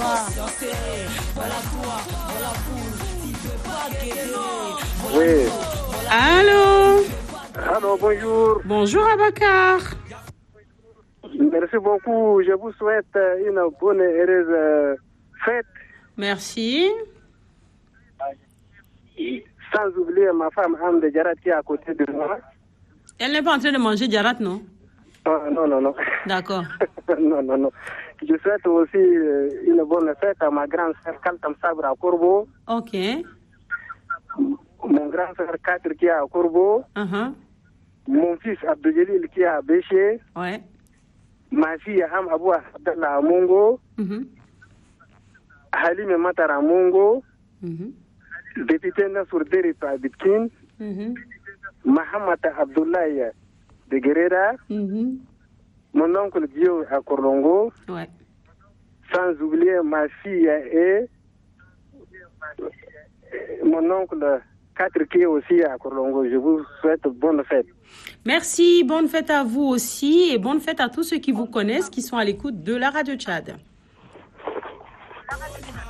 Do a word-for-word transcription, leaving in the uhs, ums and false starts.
Oui. Allô? Allô, bonjour. Bonjour Abakar. Merci beaucoup. Je vous souhaite une bonne et heureuse fête. Merci. Sans oublier ma femme Amde Jarat qui est à côté de moi. Elle n'est pas en train de manger Jarat, non? Oh, non, non, non. D'accord. non, non, non. Je souhaite aussi une bonne fête à ma grande sœur Kaltam Sabra à Corbeau. Ok. Mon grand frère Katr qui est à Corbeau. Uh-huh. Mon fils Abdeljalil qui est à Béché. Ouais. Ma fille Ham Abou Abdallah à Mongo. Mm-hmm. Halime Matar à Mongo. Mm-hmm. Député Nassour Derip à Bitkin. Mm-hmm. Mahamad Abdoulaye de Guerrera. Mm-hmm. Mon oncle Dio à Korlongo. Ouais. Sans oublier ma fille et mon oncle Katr qui est aussi à Korlongo. Je vous souhaite bonne fête. Merci, bonne fête à vous aussi et bonne fête à tous ceux qui vous connaissent, qui sont à l'écoute de la Radio Tchad.